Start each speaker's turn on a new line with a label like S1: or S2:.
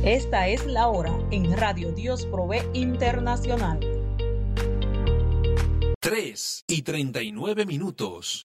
S1: Esta es la hora en Radio Dios Provee Internacional.
S2: 3:39.